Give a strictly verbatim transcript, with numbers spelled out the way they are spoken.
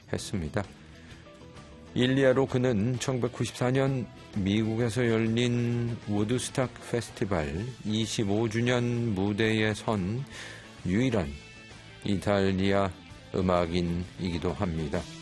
했습니다. 일리아로 그는 천구백구십사 년 미국에서 열린 우드스탁 페스티벌 이십오 주년 무대에 선 유일한 이탈리아 음악인이기도 합니다.